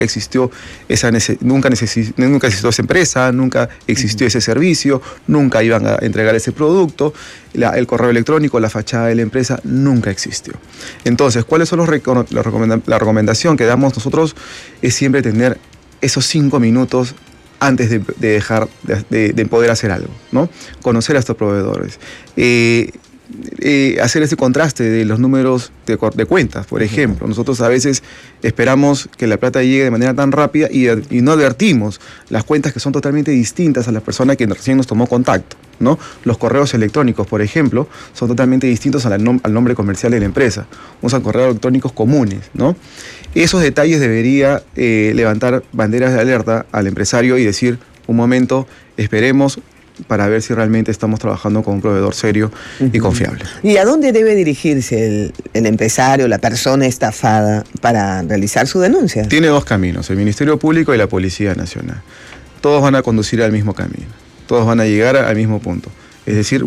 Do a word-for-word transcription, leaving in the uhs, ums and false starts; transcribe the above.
existió esa nece nunca, necesi nunca existió esa empresa, nunca existió ese servicio, nunca iban a entregar ese producto, la, el correo electrónico, la fachada de la empresa nunca existió. Entonces, ¿cuáles son los la, recomenda la recomendación que damos nosotros? Es siempre tener esos cinco minutos antes de, de dejar de, de, de poder hacer algo, ¿no? Conocer a estos proveedores. Eh, Eh, hacer ese contraste de los números de, de cuentas, por ejemplo. Nosotros a veces esperamos que la plata llegue de manera tan rápida y, y no advertimos las cuentas que son totalmente distintas a la persona que recién nos tomó contacto, ¿no? Los correos electrónicos, por ejemplo, son totalmente distintos al, nom al nombre comercial de la empresa. Usan correos electrónicos comunes, ¿no? Esos detalles debería eh, levantar banderas de alerta al empresario y decir, un momento, esperemos para ver si realmente estamos trabajando con un proveedor serio uh-huh. y confiable. ¿Y a dónde debe dirigirse el, el empresario, la persona estafada, para realizar su denuncia? Tiene dos caminos, el Ministerio Público y la Policía Nacional. Todos van a conducir al mismo camino, todos van a llegar al mismo punto. Es decir,